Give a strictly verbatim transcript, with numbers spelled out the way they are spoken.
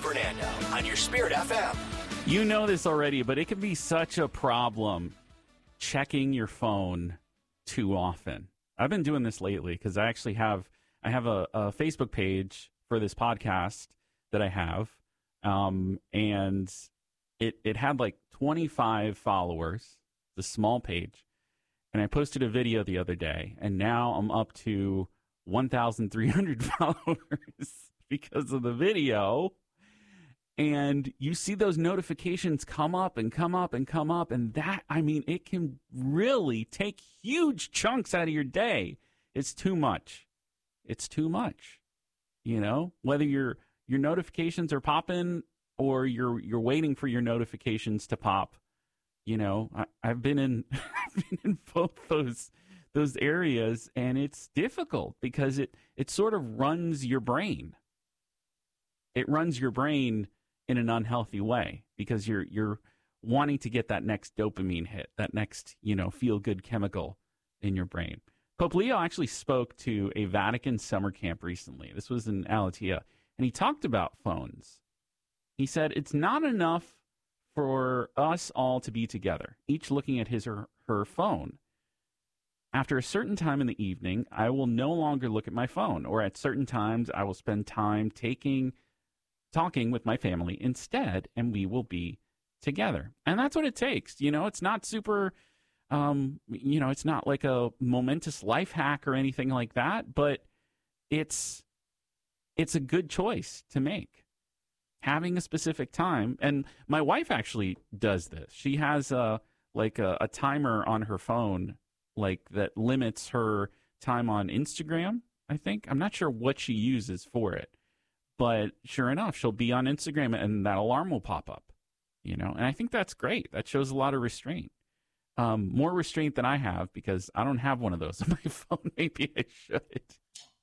Fernando on your Spirit F M. You know this already, but it can be such a problem checking your phone too often. I've been doing this lately because I actually have I have a, a Facebook page for this podcast that I have, um, and it it had like twenty-five followers. It's a small page, and I posted a video the other day, and now I'm up to one thousand three hundred followers because of the video. And you see those notifications come up and come up and come up. And that, I mean, it can really take huge chunks out of your day. It's too much. It's too much. You know, whether your your notifications are popping or you're you're waiting for your notifications to pop. You know, I, I've been in I've been in both those those areas, and it's difficult because it it sort of runs your brain. It runs your brain in an unhealthy way because you're you're wanting to get that next dopamine hit, that next, you know, feel-good chemical in your brain. Pope Leo actually spoke to a Vatican summer camp recently. This was in Alatia, and he talked about phones. He said, it's not enough for us all to be together, each looking at his or her phone. After a certain time in the evening, I will no longer look at my phone, or at certain times I will spend time taking talking with my family instead, and we will be together. And that's what it takes. You know, it's not super, um, you know, it's not like a momentous life hack or anything like that, but it's, it's a good choice to make. Having a specific time. And my wife actually does this. She has a, like a, a timer on her phone, like that limits her time on Instagram, I think. I'm not sure what she uses for it. But sure enough, she'll be on Instagram and that alarm will pop up, you know, and I think that's great. That shows a lot of restraint, um, more restraint than I have because I don't have one of those on my phone. Maybe I should.